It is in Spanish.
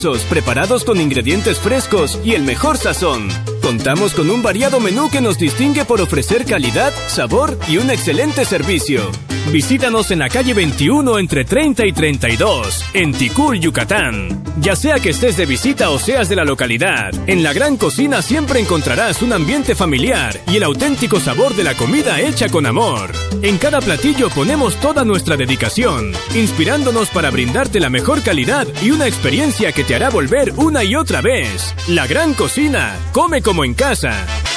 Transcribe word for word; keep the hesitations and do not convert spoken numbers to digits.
preparados con ingredientes frescos y el mejor sazón. Contamos con un variado menú que nos distingue por ofrecer calidad, sabor y un excelente servicio. Visítanos en la calle veintiuno entre treinta y treinta y dos, en Ticul, Yucatán. Ya sea que estés de visita o seas de la localidad, en La Gran Cocina siempre encontrarás un ambiente familiar y el auténtico sabor de la comida hecha con amor. En cada platillo ponemos toda nuestra dedicación, inspirándonos para brindarte la mejor calidad y una experiencia que te hará volver una y otra vez. La Gran Cocina, come como en casa.